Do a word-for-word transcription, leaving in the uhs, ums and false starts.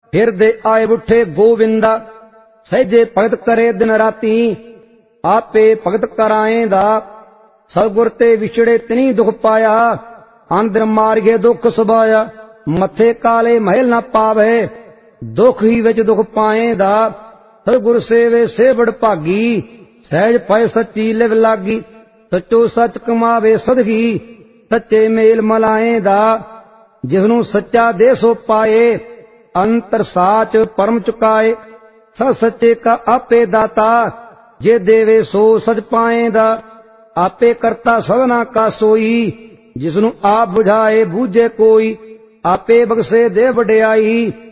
फिरदे आए बुठे गोविंदा, सहजे भगत करे दिन राती। आपे भगत कराएंदा, सतगुर ते विछड़े तिनी दुख पाया। अंदर मारिए दुख सुभाया, मथे काले महल न पावे। दुख ही विच दुख पाएंदा, सतगुर सेवे से बड़ भागी। सहज पय सच्ची लिव लागी, सचो सच कमावे सदगी। सच्चे मेल मलाएंदा, जिसनू सच्चा दे सो पाए। अंतर साच परम चुकाए, सच सच्चे का आपे दाता। जे देवे सो सच पाएंदा, आपे करता सबना का सोई। जिसनू आप बुझाए बूझे कोई, आपे बख्शे दे वडियाई।